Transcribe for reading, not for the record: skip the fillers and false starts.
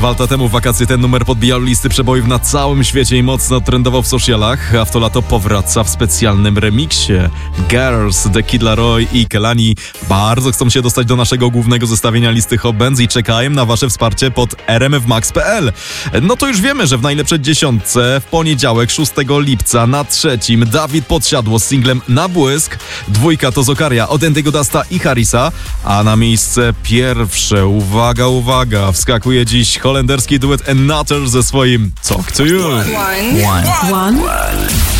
2 lata temu w wakacje ten numer podbijał listy przebojów na całym świecie i mocno trendował w socialach, a w to lato powraca w specjalnym remiksie. Girls, The Kid Laroi i Kehlani bardzo chcą się dostać do naszego głównego zestawienia listy Hot Bands i czekają na wasze wsparcie pod rmfmax.pl. No to już wiemy, że w najlepszej dziesiątce w poniedziałek 6 lipca na 3 Dawid Podsiadło z singlem Na Błysk, 2 to Zokaria od Andy'ego Dusta i Harrisa, a na miejsce pierwsze, uwaga, wskakuje dziś holenderski duet Another ze swoim Talk to You. One.